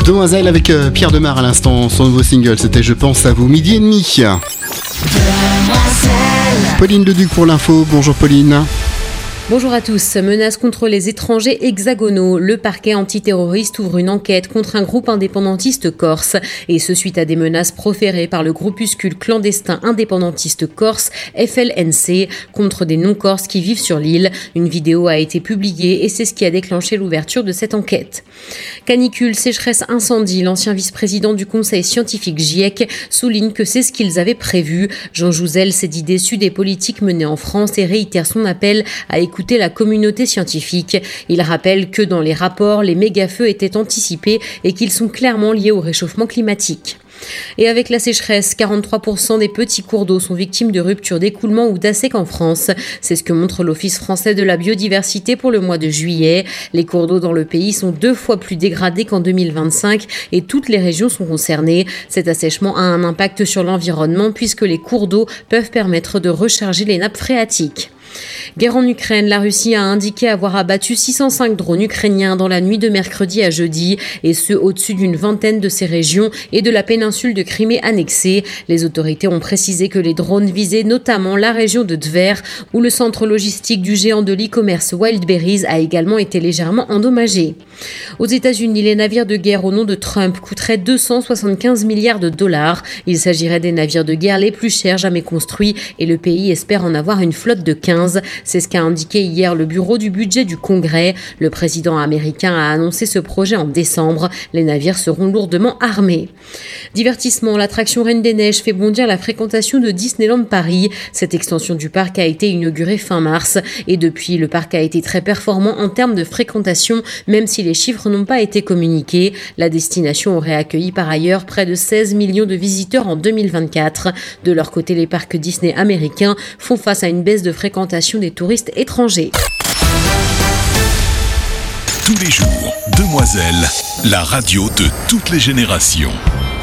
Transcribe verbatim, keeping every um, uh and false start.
Demoiselle avec euh, Pierre Demar à l'instant, son nouveau single, c'était Je pense à vous, midi et demi. Pauline Leduc pour l'info, bonjour Pauline. Bonjour à tous. Menace contre les étrangers hexagonaux. Le parquet antiterroriste ouvre une enquête contre un groupe indépendantiste corse. Et ce suite à des menaces proférées par le groupuscule clandestin indépendantiste corse F L N C contre des non-corses qui vivent sur l'île. Une vidéo a été publiée et c'est ce qui a déclenché l'ouverture de cette enquête. Canicule, sécheresse, incendie. L'ancien vice-président du conseil scientifique GIEC souligne que c'est ce qu'ils avaient prévu. Jean Jouzel s'est dit déçu des politiques menées en France et réitère son appel à écouter écouter la communauté scientifique. Il rappelle que dans les rapports, les méga-feux étaient anticipés et qu'ils sont clairement liés au réchauffement climatique. Et avec la sécheresse, quarante-trois pour cent des petits cours d'eau sont victimes de ruptures d'écoulement ou d'assec en France. C'est ce que montre l'Office français de la biodiversité pour le mois de juillet. Les cours d'eau dans le pays sont deux fois plus dégradés qu'en deux mille vingt-cinq et toutes les régions sont concernées. Cet assèchement a un impact sur l'environnement puisque les cours d'eau peuvent permettre de recharger les nappes phréatiques. Guerre en Ukraine, la Russie a indiqué avoir abattu six cent cinq drones ukrainiens dans la nuit de mercredi à jeudi, et ce au-dessus d'une vingtaine de ces régions et de la péninsule de Crimée annexée. Les autorités ont précisé que les drones visaient notamment la région de Tver, où le centre logistique du géant de l'e-commerce Wildberries a également été légèrement endommagé. Aux États-Unis, les navires de guerre au nom de Trump coûteraient deux cent soixante-quinze milliards de dollars. Il s'agirait des navires de guerre les plus chers jamais construits et le pays espère en avoir une flotte de quinze. C'est ce qu'a indiqué hier le bureau du budget du Congrès. Le président américain a annoncé ce projet en décembre. Les navires seront lourdement armés. Divertissement, l'attraction Reine des Neiges fait bondir la fréquentation de Disneyland Paris. Cette extension du parc a été inaugurée fin mars et depuis, le parc a été très performant en termes de fréquentation, même si les chiffres n'ont pas été communiqués. La destination aurait accueilli par ailleurs près de seize millions de visiteurs en deux mille vingt-quatre. De leur côté, les parcs Disney américains font face à une baisse de fréquentation des touristes étrangers. Tous les jours, Demoiselle, la radio de toutes les générations.